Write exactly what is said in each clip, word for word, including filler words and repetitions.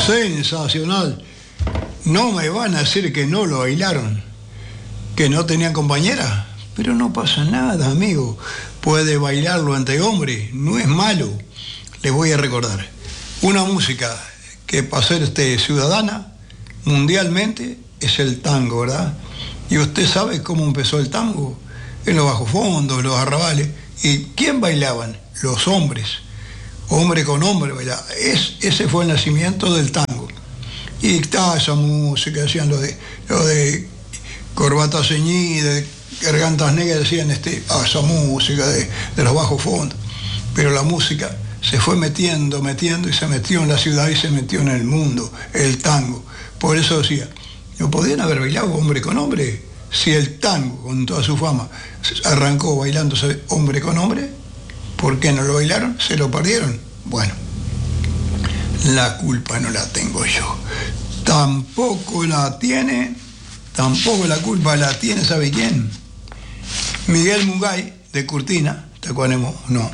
Sensacional. No me van a decir que no lo bailaron, que no tenían compañera, pero no pasa nada, amigo. Puede bailarlo ante hombre, no es malo. Les voy a recordar una música que para ser este, ciudadana mundialmente es el tango, ¿verdad? Y usted sabe cómo empezó el tango, en los bajos fondos, los arrabales. ¿Y quién bailaban? Los hombres, hombre con hombre bailaba. Es, ese fue el nacimiento del tango. Y está esa música, decían lo de, lo de corbata ceñida, de gargantas negras, decían este, ah, esa música de, de los bajos fondos. Pero la música se fue metiendo, metiendo y se metió en la ciudad y se metió en el mundo, el tango. Por eso decía, ¿no podían haber bailado hombre con hombre? Si el tango, con toda su fama, arrancó bailándose hombre con hombre, ¿por qué no lo bailaron? ¿Se lo perdieron? Bueno, la culpa no la tengo yo. Tampoco la tiene, tampoco la culpa la tiene, ¿sabe quién? Miguel Mungay, de Curtina, ¿te acuerdas? No, no.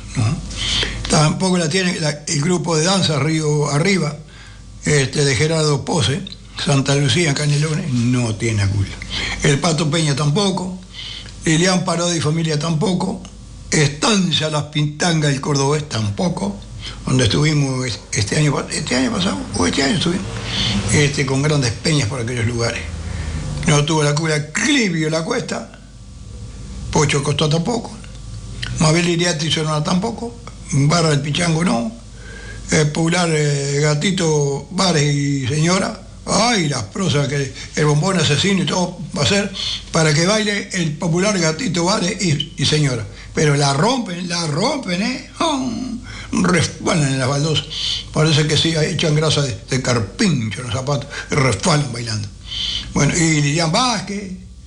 Tampoco la tiene la, el grupo de danza Río Arriba, este, de Gerardo Pose, Santa Lucía, Canelones, no tiene culpa. El Pato Peña tampoco, Lilian Parodi y familia tampoco, Estancia Las Pintangas del Cordobés tampoco, donde estuvimos este año, este año pasado, o este año estuvimos, este, con grandes peñas por aquellos lugares. No tuvo la culpa Clivio La Cuesta, Pocho Costó tampoco, Mabel Iriati Sonora tampoco, Barra del Pichango no, eh, Popular eh, Gatito Bares y Señora. Ay, las prosas que el bombón asesino y todo va a ser para que baile el popular Gatito Vale y, y Señora. Pero la rompen, la rompen, ¿eh? Oh, resbalan en las baldosas. Parece que sí, echan grasa de, de carpincho en los zapatos y resbalan bailando. Bueno, y Lilian Vázquez,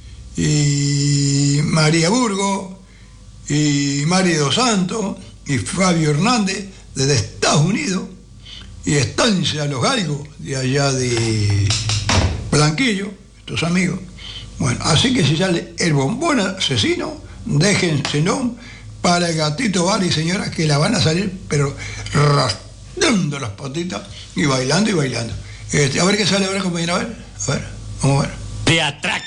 y María Burgo, y Mari Dos Santos, y Fabio Hernández, desde Estados Unidos. Y Estancia Los Galgos, de allá de Blanquillo, estos amigos. Bueno, así que si sale el bombón asesino, déjenselo para el Gatito Bar y Señora, que la van a salir, pero rastrando las patitas y bailando y bailando. Este, a ver qué sale ahora, compañera, a ver, a ver, vamos a ver. De atraco.